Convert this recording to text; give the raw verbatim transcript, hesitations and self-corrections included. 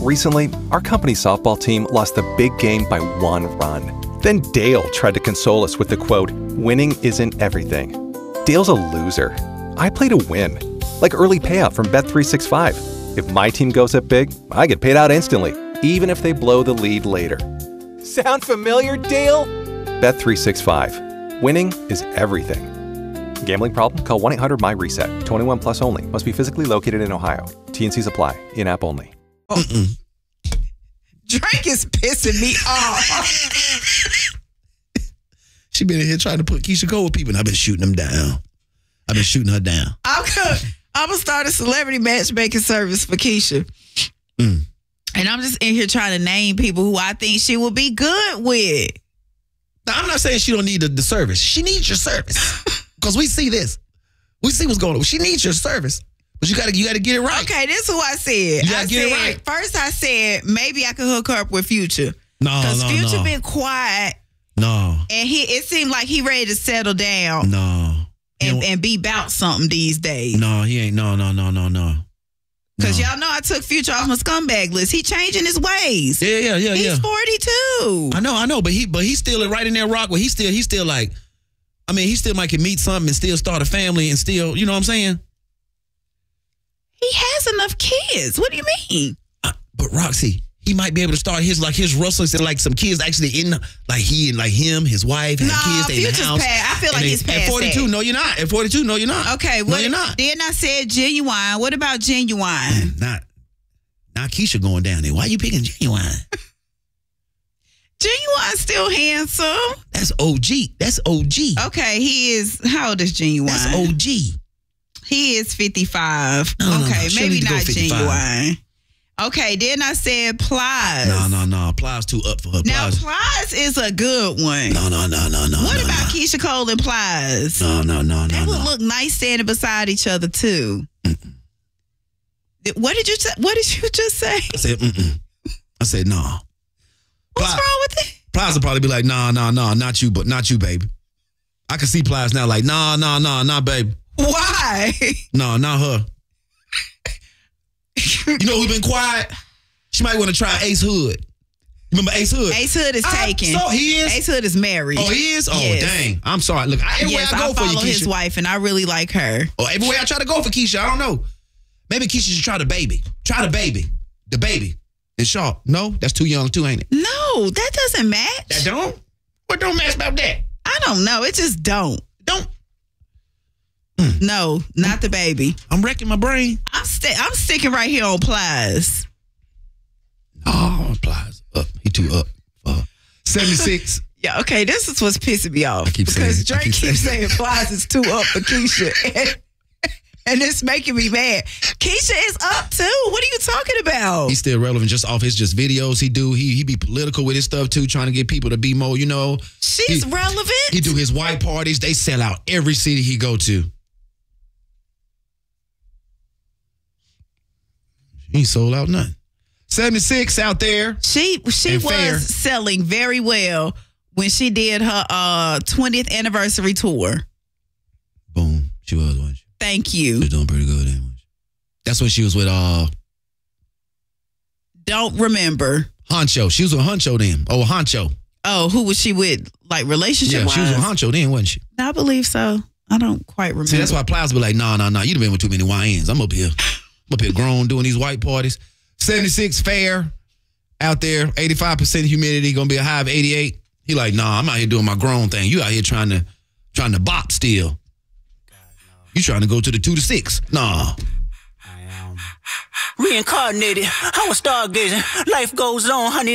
Recently, our company's softball team lost the big game by one run. Then Dale tried to console us with the quote, "Winning isn't everything." Dale's a loser. I play to win, like early payout from Bet three sixty-five. If my team goes up big, I get paid out instantly, even if they blow the lead later. Sound familiar, Dale? Bet three sixty-five. Winning is everything. Gambling problem? Call one eight hundred M Y reset. twenty-one plus only. Must be physically located in Ohio. T and Cs apply. In-app only. Mm-mm. Drake is pissing me off. She been in here trying to put Keisha Cole with people, and I've been shooting them down. I've been shooting her down. I'm gonna, I'm gonna start a celebrity matchmaking service for Keisha. Mm. And I'm just in here trying to name people who I think she will be good with. Now, I'm not saying she don't need the, the service. She needs your service. Because we see this. We see what's going on. She needs your service. But you gotta you gotta get it right. Okay, this is who I said. You gotta I get it said, right. First I said maybe I could hook her up with Future. No, Because no, Future no. been quiet. No. And he it seemed like he ready to settle down No. and, and be about something these days. No, he ain't. No, no, no, no, no. Because no. y'all know I took Future off my scumbag list. He changing his ways. Yeah, yeah, yeah, He's yeah. forty-two. I know, I know, but he but he's still right in there rock where he's still he's still like, I mean, he still might can meet something and still start a family and still, you know what I'm saying? He has enough kids. What do you mean? Uh, but Roxy, he might be able to start his like his Russell said like some kids actually in like he and like him, his wife, and Nah, kids they in the Future's house. past. I feel like And he's they- past At forty-two, that. no, you're not. At forty-two, no, you're not. Okay, no, what, you're not. then I said Genuine. What about Genuine? Not, not Keisha going down there. Why you picking Genuine? Genuine's still handsome. That's O G. That's O G. Okay, he is. How old is Genuine? That's O G. He is fifty-five. No, no, no. Okay, She don't maybe need to go not fifty-five. Genuine. Okay, then I said Plies. No, no, no. Plies too up for her. Now, Plies. Plies is a good one. No, no, no, no, no. What no, about no. Keisha Cole and Plies? No, no, no, They no, would no. look nice standing beside each other too. Mm-mm. What did you? T- what did you just say? I said, mm-mm. I said, no. Nah. What's Pli- wrong with it? Plies will probably be like, nah, nah, nah, not you, but not you, baby. I can see Plies now like, nah, nah, nah, nah, baby. Why? No, not her. You know who's been quiet? She might want to try Ace Hood. Remember Ace Hood? Ace Hood is I- taken. So he is? Ace Hood is married. Oh, he is? Oh, Yes. dang. I'm sorry. Look, I, everywhere Yes, I go I for you, follow his Keisha. wife, and I really like her. Oh, everywhere I try to go for Keisha, I don't know. Maybe Keisha should try the baby. Try the baby. The baby. And Shaw. No? That's too young too, ain't it? No, that doesn't match. That don't? What don't match about that? I don't know. It just don't. Don't. No, not the baby. I'm wrecking my brain. I'm st- I'm sticking right here on Plies. Oh, Plies up. He too up. Uh, seventy-six. Yeah, okay, this is what's pissing me off. I keep saying because it. I Drake keep keeps saying saying Plies is too up for Keisha. And, and it's making me mad. Keisha is up too. What are you talking about? He's still relevant just off his just videos he do. He he be political with his stuff too, trying to get people to be more, you know. She's he, relevant. He do his white parties. They sell out every city he go to. He ain't sold out nothing. seventy-six out there. She she And was fair. selling very well when she did her uh twentieth anniversary tour. Boom. She was, wasn't she? Thank She you. was doing pretty good, wasn't she? That's when she was with uh Don't remember. Honcho. She was with Honcho then. Oh, Honcho. Oh, who was she with? Like relationship Yeah, wise? she was with Honcho then, wasn't she? I believe so. I don't quite remember. See, that's why Plies be like, nah, nah, nah. You done been with too many Y Ns. I'm up here. I'm up here grown doing these white parties. seventy-six fair out there. eighty-five percent humidity. Gonna be a high of eighty-eight. He like, nah, I'm out here doing my grown thing. You out here trying to trying to bop still. You trying to go to the two to six. Nah. Reincarnated, I was stargazing. Life goes on, honey.